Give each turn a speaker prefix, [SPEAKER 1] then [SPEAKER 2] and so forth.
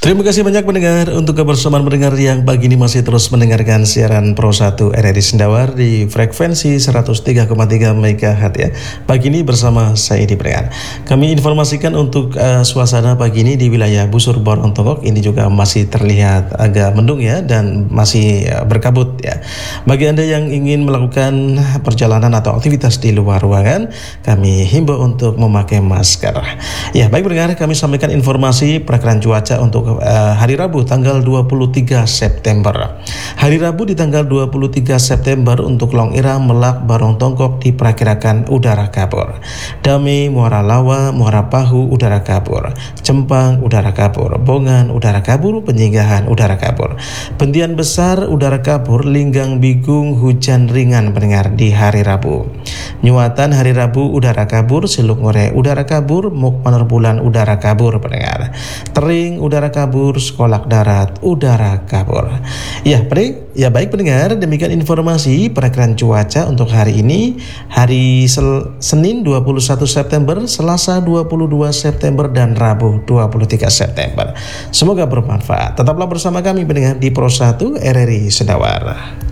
[SPEAKER 1] Terima kasih banyak pendengar untuk kebersamaan pendengar yang pagi ini masih terus mendengarkan siaran Pro 1 RRI Sendawar di frekuensi 103,3 MHz ya. Pagi ini bersama saya di pendengar. Kami informasikan untuk suasana pagi ini di wilayah Busur Borontogok ini juga masih terlihat agak mendung ya dan masih berkabut ya. Bagi Anda yang ingin melakukan perjalanan atau aktivitas di luar ruangan, kami himbau untuk memakai masker. Ya, baik pendengar, kami sampaikan informasi perakiraan cuaca untuk hari Rabu tanggal 23 September. Hari Rabu di tanggal 23 September untuk Long Ira, Melak, Borontogok diperkirakan udara kabur. Dami, Muara Lawa, Muara Pahu udara kabur. Cempang udara kabur. Bongan udara kabur. Penyinggahan udara kabur. Pentian Besar udara kabur. Linggang Bigung hujan ringan pendengar di hari Rabu. Nyuatan hari Rabu udara kabur. Siluk Ngore udara kabur. Muk Penerbulan udara kabur pendengar. Tering udara kabur, Sekolak Darat udara kabur. Ya, baik pendengar, demikian informasi perakiraan cuaca untuk hari ini, hari Senin 21 September, Selasa 22 September dan Rabu 23 September. Semoga bermanfaat. Tetaplah bersama kami pendengar di Pro 1 RRI Sendawar.